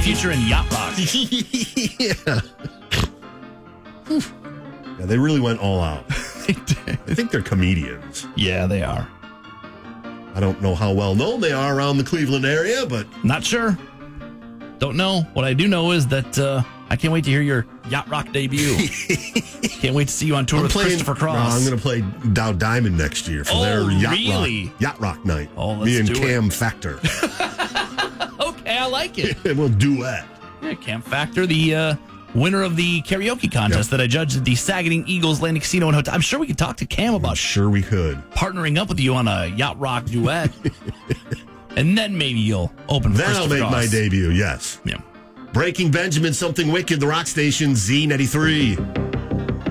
future in yacht rock. Yeah. Yeah, they really went all out. I think they're comedians. Yeah, they are. I don't know how well known they are around the Cleveland area, but... Not sure. Don't know. What I do know is that I can't wait to hear your yacht rock debut. Can't wait to see you on tour with Christopher Cross. I'm going to play Dow Diamond next year for their yacht rock night. Oh, let's Me and do Cam it. Factor. Okay, I like it. And we'll duet. Yeah, Cam Factor, the winner of the karaoke contest that I judged at the Saginaw Eagles Landing Casino and Hotel. I'm sure we could talk to Cam about Sure we could. partnering up with you on a yacht rock duet. And then maybe you'll open for Then I'll Christopher make Cross. my debut, yes. Yeah. Breaking Benjamin, Something Wicked, the rock station Z93.